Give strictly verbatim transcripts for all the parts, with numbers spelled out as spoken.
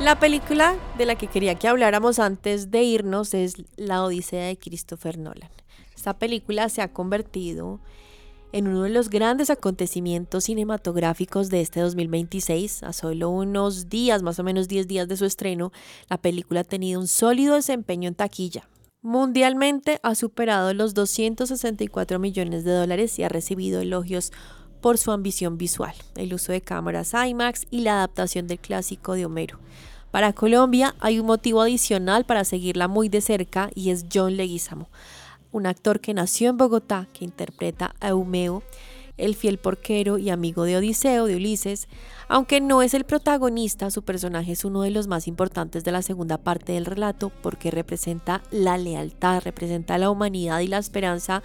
La película de la que quería que habláramos antes de irnos es La Odisea de Christopher Nolan. Esta película se ha convertido en uno de los grandes acontecimientos cinematográficos de este dos mil veintiséis. A solo unos días, más o menos diez días de su estreno, la película ha tenido un sólido desempeño en taquilla. Mundialmente ha superado los doscientos sesenta y cuatro millones de dólares y ha recibido elogios por su ambición visual, el uso de cámaras IMAX y la adaptación del clásico de Homero. Para Colombia hay un motivo adicional para seguirla muy de cerca y es John Leguizamo, un actor que nació en Bogotá, que interpreta a Eumeo, el fiel porquero y amigo de Odiseo, de Ulises. Aunque no es el protagonista, su personaje es uno de los más importantes de la segunda parte del relato porque representa la lealtad, representa la humanidad y la esperanza.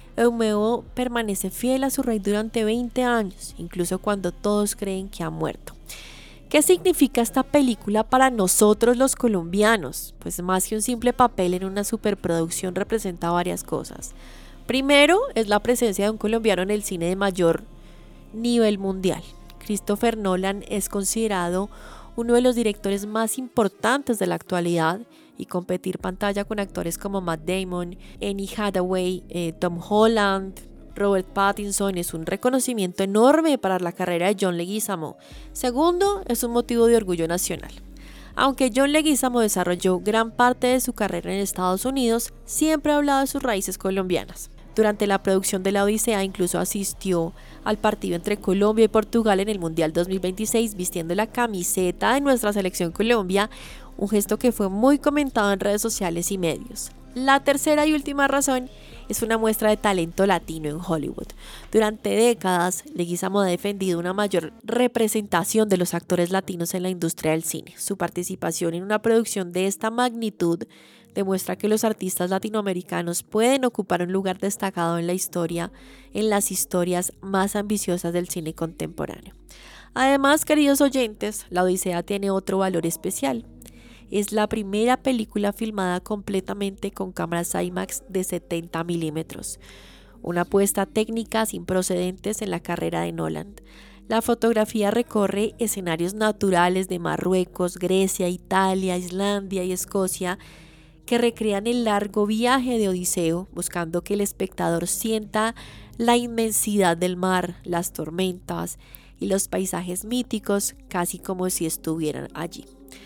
Eumeo permanece fiel a su rey durante veinte años, incluso cuando todos creen que ha muerto. ¿Qué significa esta película para nosotros los colombianos? Pues más que un simple papel en una superproducción representa varias cosas. Primero, es la presencia de un colombiano en el cine de mayor nivel mundial. Christopher Nolan es considerado uno de los directores más importantes de la actualidad y competir pantalla con actores como Matt Damon, Anne Hathaway, eh, Tom Holland, Robert Pattinson es un reconocimiento enorme para la carrera de John Leguizamo. Segundo, es un motivo de orgullo nacional. Aunque John Leguizamo desarrolló gran parte de su carrera en Estados Unidos, siempre ha hablado de sus raíces colombianas. Durante la producción de La Odisea incluso asistió al partido entre Colombia y Portugal en el Mundial dos mil veintiséis vistiendo la camiseta de nuestra selección Colombia, un gesto que fue muy comentado en redes sociales y medios. La tercera y última razón es una muestra de talento latino en Hollywood. Durante décadas, Leguizamo ha defendido una mayor representación de los actores latinos en la industria del cine. Su participación en una producción de esta magnitud demuestra que los artistas latinoamericanos pueden ocupar un lugar destacado en la historia, en las historias más ambiciosas del cine contemporáneo. Además, queridos oyentes, La Odisea tiene otro valor especial. Es la primera película filmada completamente con cámaras IMAX de setenta milímetros, una apuesta técnica sin precedentes en la carrera de Nolan. La fotografía recorre escenarios naturales de Marruecos, Grecia, Italia, Islandia y Escocia que recrean el largo viaje de Odiseo, buscando que el espectador sienta la inmensidad del mar, las tormentas y los paisajes míticos, casi como si estuvieran allí.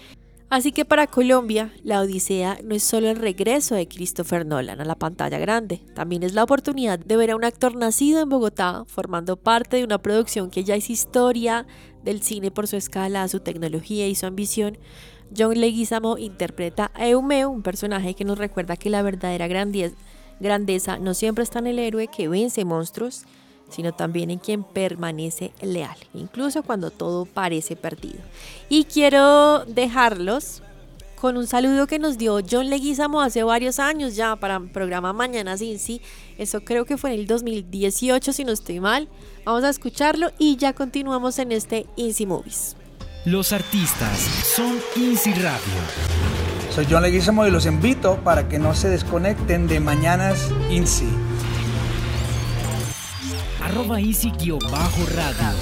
Así que para Colombia, La Odisea no es solo el regreso de Christopher Nolan a la pantalla grande, también es la oportunidad de ver a un actor nacido en Bogotá formando parte de una producción que ya es historia del cine por su escala, su tecnología y su ambición. John Leguizamo interpreta a Eumeo, un personaje que nos recuerda que la verdadera grandeza no siempre está en el héroe que vence monstruos, sino también en quien permanece leal, incluso cuando todo parece perdido. Y quiero dejarlos con un saludo que nos dio John Leguizamo hace varios años ya para el programa Mañanas Insi. Eso creo que fue en el dos mil dieciocho, si no estoy mal. Vamos a escucharlo y ya continuamos en este Insi Movies. Los artistas son Insi Radio. Soy John Leguizamo y los invito para que no se desconecten de Mañanas Insi. Arroba Insi-radio.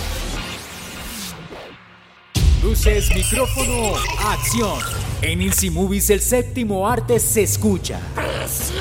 Luces, micrófono, acción. En Insi Movies el séptimo arte se escucha.